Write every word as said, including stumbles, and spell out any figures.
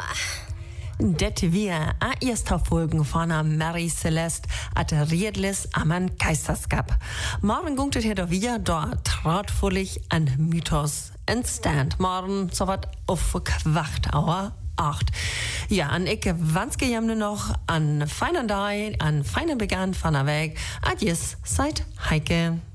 Det wir a erster Folgen von Mary Celeste at Riedles amman Geisterskap. Morgen gungt het hier wieder da trautvollig an Mythos entstand. Morgen so wat auf Quachtauer acht. Ja, an ich wanske jemne noch an feinen Dai, an feinen Begann von der Weg. Adies, seid Heike.